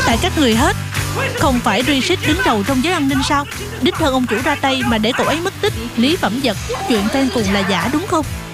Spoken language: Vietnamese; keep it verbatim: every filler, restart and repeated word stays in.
tại các người hết. Không phải Risit đứng đầu trong giới an ninh sao? Đích thân ông chủ ra tay mà để cậu ấy mất tích, lý phẩm vật, chuyện tên cùng là giả đúng không?